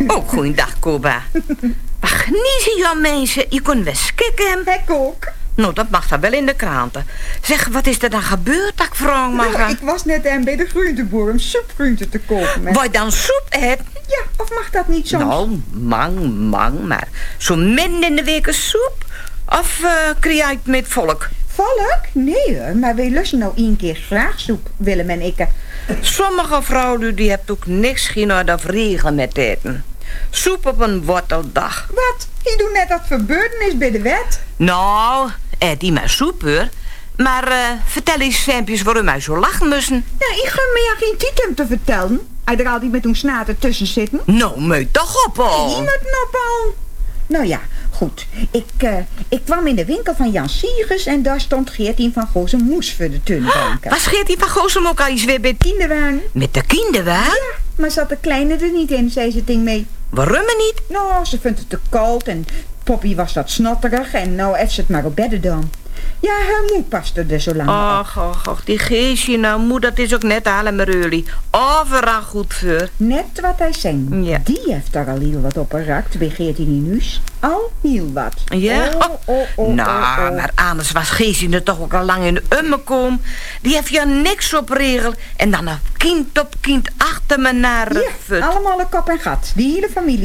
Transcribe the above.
Oh, goeiedag, Koba. Maar genieten jou mensen, je kunt wel skikken. Ik ook. Nou, dat mag dan wel in de kranten. Zeg, wat is er dan gebeurd, dat ik vraag mag? Nou, ik was net bij de groenteboer om soepgroenten te kopen. Wat je dan soep hebt? Ja, of mag dat niet soms? Nou, mang, maar zo min in de week een soep? Of krijg je het met volk? Volk? Nee hoor, maar wij lusten nou 1 keer graag soep, Willem en ik. Sommige vrouwen die hebben ook niks geen of regelen met eten. Soep op een worteldag. Wat? Je doet net dat verboden is bij de wet. Nou, die maar soep hoor. Maar vertel eens, Svempjes, waarom wij zo lachen müssen. Ja, ik gun me ja geen tijd om te vertellen. Hij er altijd met een snaten tussen zitten. Nou, moet toch op al. Je moet nog al. Nou ja, goed. Ik kwam in de winkel van Jan Sieges en daar stond Geertien van Goos moes voor de tuinbanken. Was Geertien van Goosem ook al eens weer bij Kinderwagen? Met de kinderwagen? Ja, maar zat de kleine er niet in, zei ze ding mee. Waarom niet? Nou, ze vindt het te koud en Poppy was wat snotterig en nou heeft ze het maar op bedden dan. Ja, haar moe paste er zo lang op. Och, die Geesje nou, moe, dat is ook net Halemmereulie. Overal goed voor. Net wat hij zei. Ja. Die heeft daar al heel wat op gerakt, bij Geertien in huis. Al heel wat. Ja? Nou, oh. maar anders was Geesje er toch ook al lang in de ummekom. Die heeft ja niks op regel. En dan een kind op kind achter me naar Ja, allemaal een kop en gat. Die hele familie.